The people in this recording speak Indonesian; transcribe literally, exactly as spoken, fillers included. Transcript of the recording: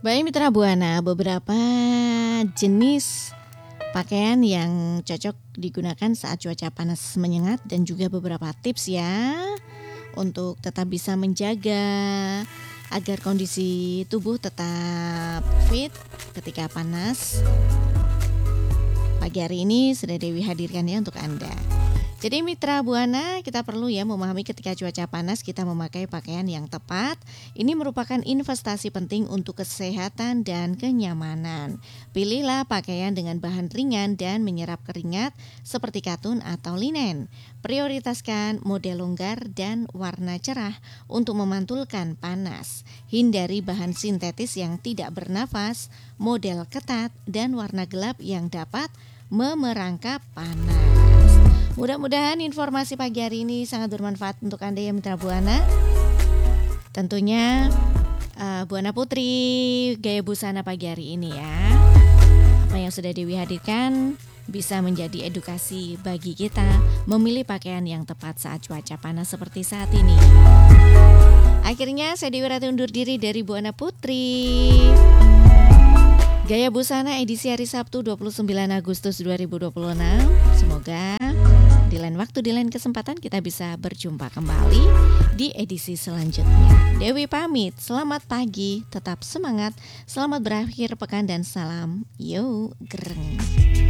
Baik Mitra Buana, beberapa jenis pakaian yang cocok digunakan saat cuaca panas menyengat dan juga beberapa tips ya untuk tetap bisa menjaga agar kondisi tubuh tetap fit ketika panas. Pagi hari ini sudah Dewi hadirkan ya untuk Anda. Jadi Mitra Buana, kita perlu ya memahami ketika cuaca panas kita memakai pakaian yang tepat. Ini merupakan investasi penting untuk kesehatan dan kenyamanan. Pilihlah pakaian dengan bahan ringan dan menyerap keringat seperti katun atau linen. Prioritaskan model longgar dan warna cerah untuk memantulkan panas. Hindari bahan sintetis yang tidak bernafas, model ketat, dan warna gelap yang dapat memerangkap panas. Mudah-mudahan informasi pagi hari ini sangat bermanfaat untuk Anda ya Mitra Buana. Tentunya uh, Buana Putri gaya busana pagi hari ini ya. Apa yang sudah Dewi hadirkan bisa menjadi edukasi bagi kita memilih pakaian yang tepat saat cuaca panas seperti saat ini. Akhirnya saya Dewi Rati undur diri dari Buana Putri. Gaya busana edisi hari Sabtu dua puluh sembilan Agustus dua ribu dua puluh enam. Semoga di lain waktu, di lain kesempatan kita bisa berjumpa kembali di edisi selanjutnya. Dewi pamit, selamat pagi, tetap semangat, selamat berakhir pekan dan salam yo gereng.